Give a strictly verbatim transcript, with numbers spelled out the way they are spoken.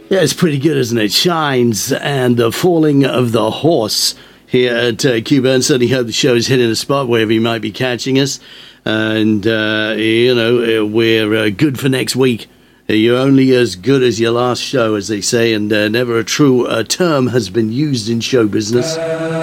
Yeah, it's pretty good, isn't it? Shines and the Falling of the Horse here at uh, Cuba. And certainly hope the show is hitting a spot wherever you might be catching us. And, uh, you know, we're uh, good for next week. You're only as good as your last show, as they say, and uh, never a true uh, term has been used in show business.